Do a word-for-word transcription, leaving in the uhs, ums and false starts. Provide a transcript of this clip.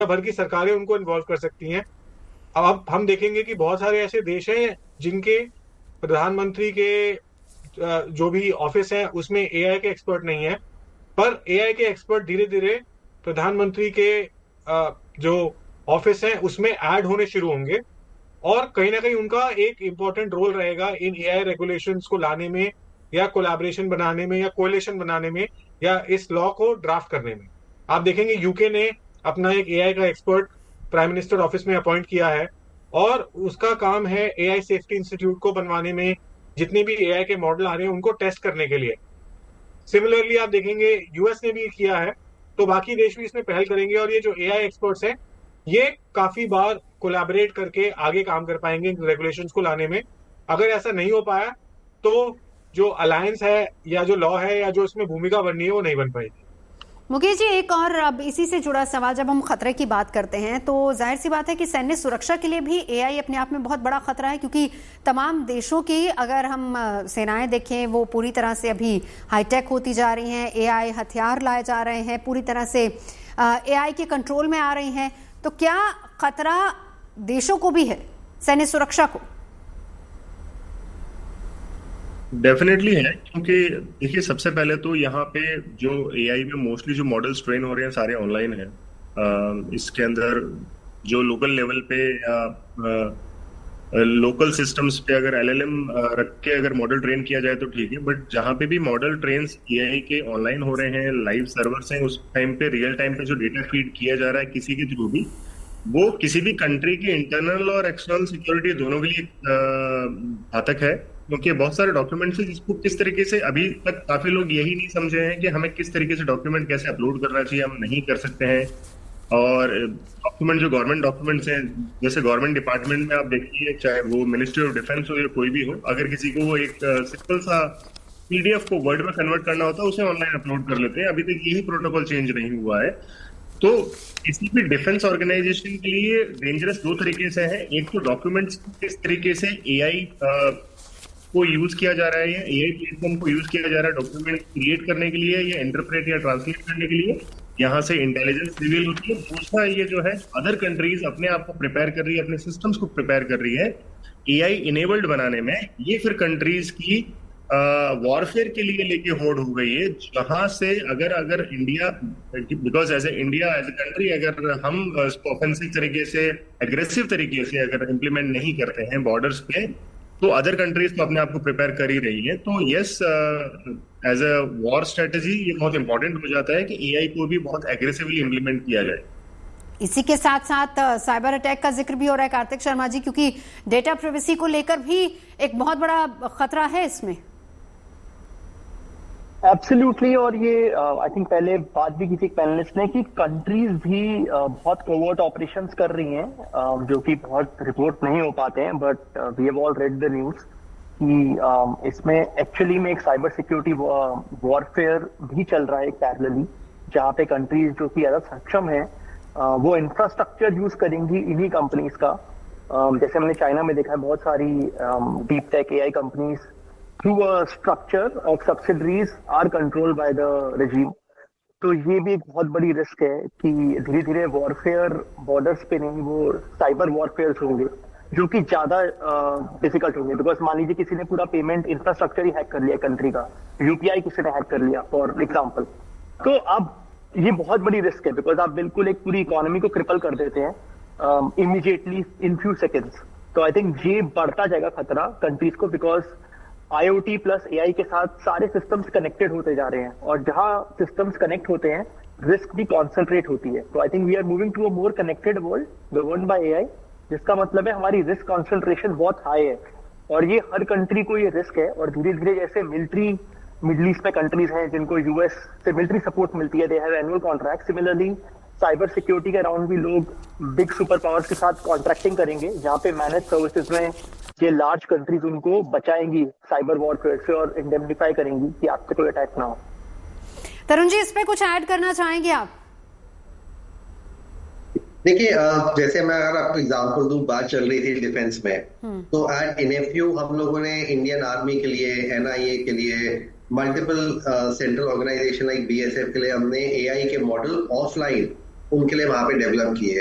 भर की सरकारें उनको इन्वॉल्व कर सकती हैं। अब अब हम देखेंगे कि बहुत सारे ऐसे देश हैं जिनके प्रधानमंत्री के अ, जो भी ऑफिस है उसमें एआई के एक्सपर्ट नहीं है, पर एआई के एक्सपर्ट धीरे धीरे प्रधानमंत्री के अ, जो ऑफिस है उसमें ऐड होने शुरू होंगे, और कहीं ना कहीं उनका एक इम्पोर्टेंट रोल रहेगा इन एआई रेगुलेशंस को लाने में, या कोलैबोरेशन बनाने में, या कोalition बनाने में, या इस लॉ को ड्राफ्ट करने में। आप देखेंगे यूके ने अपना एक एआई का एक्सपर्ट प्राइम मिनिस्टर ऑफिस में अपॉइंट किया है, और उसका काम है एआई सेफ्टी इंस्टीट्यूट को बनवाने में, जितने भी एआई के मॉडल आ रहे हैं उनको टेस्ट करने के लिए। सिमिलरली आप देखेंगे यूएस ने भी किया है, तो बाकी देश भी इसमें पहल करेंगे, और ये जो एआई एक्सपर्ट्स हैं ये काफी बार कोलैबोरेट करके आगे काम कर पाएंगे इन रेगुलेशंस को लाने में। अगर ऐसा नहीं हो पाया तो जो अलायंस है या जो लॉ है या जो इसमें भूमिका बननी है वो नहीं बन पाएगी। मुकेश जी, एक और अब इसी से जुड़ा सवाल, जब हम खतरे की बात करते हैं तो जाहिर सी बात है कि सैन्य सुरक्षा के लिए भी एआई अपने आप में बहुत बड़ा खतरा है, क्योंकि तमाम देशों की अगर हम सेनाएं देखें वो पूरी तरह से अभी हाईटेक होती जा रही हैं, एआई हथियार लाए जा रहे हैं, पूरी तरह से एआई के कंट्रोल में आ रही हैं। तो क्या खतरा देशों को भी है, सैन्य सुरक्षा को? डेफिनेटली है, क्योंकि देखिए सबसे पहले तो यहाँ पे जो एआई में मोस्टली जो मॉडल्स ट्रेन हो रहे हैं सारे ऑनलाइन हैं। अ, इसके अंदर जो लोकल लेवल पे या लोकल सिस्टम्स पे अगर एलएलएम रख के अगर मॉडल ट्रेन किया जाए तो ठीक है, बट जहाँ पे भी मॉडल ट्रेन एआई के ऑनलाइन हो रहे हैं, लाइव सर्वर्स हैं, उस टाइम पे रियल टाइम पे जो डेटा फीड किया जा रहा है किसी के थ्रू भी, वो किसी भी कंट्री की इंटरनल और एक्सटर्नल सिक्योरिटी दोनों के लिए घातक है। क्योंकि बहुत सारे डॉक्यूमेंट्स हैं जिसको किस तरीके से अभी तक काफी लोग यही नहीं समझे हैं कि हमें किस तरीके से डॉक्यूमेंट कैसे अपलोड करना चाहिए, हम नहीं कर सकते हैं। और डॉक्यूमेंट जो गवर्नमेंट डॉक्यूमेंट्स हैं, जैसे गवर्नमेंट डिपार्टमेंट में आप देखिए, चाहे वो मिनिस्ट्री ऑफ डिफेंस हो या कोई भी हो, अगर किसी को वो एक सिंपल सा पीडीएफ को वर्ड में कन्वर्ट करना होता है उसे ऑनलाइन अपलोड कर लेते हैं। अभी तक यही प्रोटोकॉल चेंज नहीं हुआ है। तो किसी भी डिफेंस ऑर्गेनाइजेशन के लिए डेंजरस दो तरीके से है। एक तो डॉक्यूमेंट्स किस तरीके से एआई को यूज किया जा रहा है, या एआई प्लेटफॉर्म को यूज किया जा रहा है डॉक्यूमेंट क्रिएट करने के लिए या इंटरप्रेट या ट्रांसलेट करने के लिए, यहाँ से इंटेलिजेंस रिवील होती है। दूसरा ये जो है अदर कंट्रीज अपने आप को प्रिपेयर कर रही है, अपने सिस्टम्स को प्रिपेयर कर रही है एआई इनेबल्ड बनाने में। ये फिर कंट्रीज की वॉरफेयर के लिए लेके होड़ हो गई है, जहां से अगर अगर India, because as a India as a country अगर हम इसको ऑफेंसिव तरीके से, एग्रेसिव तरीके से अगर इम्प्लीमेंट नहीं करते हैं बॉर्डर्स पे, तो अदर कंट्रीज तो अपने आप को प्रिपेयर कर ही रही है। तो yes, as a war strategy ये बहुत इंपॉर्टेंट हो जाता है कि एआई को भी बहुत एग्रेसिवली इम्प्लीमेंट किया जाए। इसी के साथ साथ साइबर अटैक का जिक्र भी हो रहा है कार्तिक शर्मा जी, क्योंकि डेटा प्राइवेसी को लेकर भी एक बहुत बड़ा खतरा है इसमें। एब्सोल्युटली, और ये आई थिंक पहले बात भी की थी पैनलिस्ट ने कि कंट्रीज भी uh, बहुत कोवर्ट ऑपरेशंस कर रही हैं, uh, जो कि बहुत रिपोर्ट नहीं हो पाते हैं, but we have all read the news कि uh, इसमें एक्चुअली में एक साइबर सिक्योरिटी वॉरफेयर भी चल रहा है एक पैरेलली, जहाँ पे कंट्रीज जो कि ज्यादा सक्षम है uh, वो इंफ्रास्ट्रक्चर यूज करेंगी इन्हीं कंपनीज का। uh, जैसे हमने चाइना में देखा है बहुत सारी deep tech AI companies through a structure of subsidiaries are controlled by the regime। तो ये भी एक बहुत बड़ी रिस्क है कि धीरे धीरे वॉरफेयर बॉर्डर्स पे नहीं, वो साइबर वॉरफेयर होंगे जो कि ज्यादा डिफिकल्ट होंगे। बिकॉज मान लीजिए किसी ने पूरा पेमेंट इंफ्रास्ट्रक्चर ही हैक कर लिया कंट्री का, यूपीआई किसी ने हैक कर लिया फॉर एग्जाम्पल, तो अब ये बहुत बड़ी रिस्क है, बिकॉज आप बिल्कुल एक पूरी इकोनॉमी को क्रिपल कर देते हैं इमीडिएटली इन फ्यू सेकेंड्स। तो आई थिंक ये बढ़ता जाएगा खतरा कंट्रीज को, बिकॉज आईओटी प्लस एआई के साथ सारे सिस्टम्स कनेक्टेड होते जा रहे हैं, और जहां सिस्टम्स कनेक्ट होते हैं रिस्क भी कॉन्सेंट्रेट होती है। तो I think we are moving to a more connected world governed bye AI, जिसका मतलब है हमारी रिस्क कॉन्सेंट्रेशन बहुत हाई है, और ये हर कंट्री को ये रिस्क है। और धीरे धीरे जैसे मिलिट्री मिडिल ईस्ट में कंट्रीज हैं जिनको यूएस से मिलिट्री सपोर्ट मिलती है, they have annual contract, similarly cyber security के अराउंड भी लोग बिग सुपर पावर्स के साथ कॉन्ट्रैक्टिंग करेंगे, जहाँ पे मैनेज सर्विसेज में ये लार्ज कंट्रीज उनको बचाएंगी साइबर वॉरफेयर से और इंडेमनिफाई करेंगी कि आपसे कोई अटैक ना हो। तरुण जी, इस पे कुछ ऐड करना चाहेंगे आप? देखिए, जैसे मैं अगर आपको एग्जांपल दूं, बात चल रही थी डिफेंस में, तो एट इनेफ्यू हम लोगों ने इंडियन आर्मी के लिए, एनआईए के लिए, multiple central organisation like BSF के लिए हमने एआई के मॉडल ऑफलाइन उनके लिए वहां पे डेवलप किए हैं।